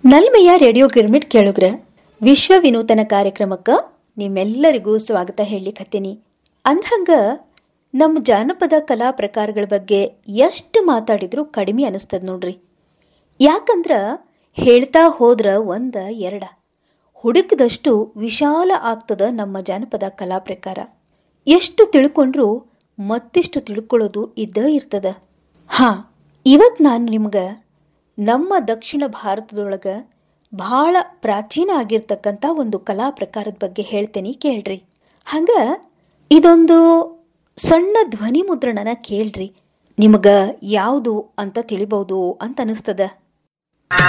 ನಲ್ಮೆಯ radio girmit ಕೇಳುಗ್ರ ವಿಶ್ವ ವಿನೂತನ ಕಾರ್ಯಕ್ರಮಕ್ಕೆ ನಿಮ್ಮೆಲ್ಲರಿಗೂ ಸ್ವಾಗತ ಹೇಳಿಕತ್ತೀನಿ. ಅಂದ್ಹಂಗ ನಮ್ಮ ಜಾನಪದ ಕಲಾ ಪ್ರಕಾರಗಳ ಬಗ್ಗೆ ಎಷ್ಟು ಮಾತಾಡಿದ್ರೂ ಕಡಿಮೆ ಅನಿಸ್ತದ ನೋಡ್ರಿ. ಯಾಕಂದ್ರ ಹೇಳ್ತಾ ಹೋದ್ರ ಒಂದ ಎರಡ ಹುಡುಕದಷ್ಟು ವಿಶಾಲ ಆಗ್ತದ ನಮ್ಮ ಜಾನಪದ ಕಲಾ ಪ್ರಕಾರ. ಎಷ್ಟು ತಿಳ್ಕೊಂಡ್ರೂ ಮತ್ತಿಷ್ಟು ತಿಳ್ಕೊಳ್ಳೋದು ಇದ್ದ ಇರ್ತದ. ಇವತ್ತು ನಾನು ನಿಮ್ಗೆ ನಮ್ಮ ದಕ್ಷಿಣ ಭಾರತದೊಳಗೆ ಬಹಳ ಪ್ರಾಚೀನ ಆಗಿರ್ತಕ್ಕಂಥ ಒಂದು ಕಲಾ ಪ್ರಕಾರದ ಬಗ್ಗೆ ಹೇಳ್ತೇನೆ, ಕೇಳ್ರಿ. ಹಂಗ ಇದೊಂದು ಸಣ್ಣ ಧ್ವನಿ ಮುದ್ರಣನ ಕೇಳ್ರಿ, ನಿಮಗೆ ಯಾವುದು ಅಂತ ತಿಳಿಬಹುದು ಅಂತ ಅನಿಸ್ತದ.